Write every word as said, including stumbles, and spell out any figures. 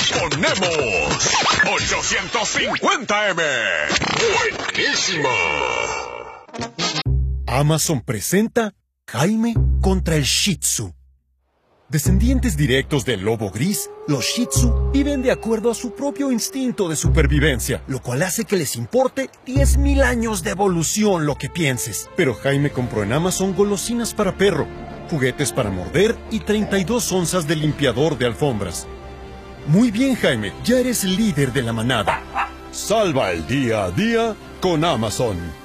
ponemos ochocientos cincuenta eme. ¡Buenísima! Amazon presenta Jaime contra el Shih Tzu. Descendientes directos del lobo gris, los Shih Tzu viven de acuerdo a su propio instinto de supervivencia, lo cual hace que les importe diez mil años de evolución lo que pienses. Pero Jaime compró en Amazon golosinas para perro, juguetes para morder y treinta y dos onzas de limpiador de alfombras. Muy bien, Jaime, ya eres líder de la manada. Salva el día a día con Amazon.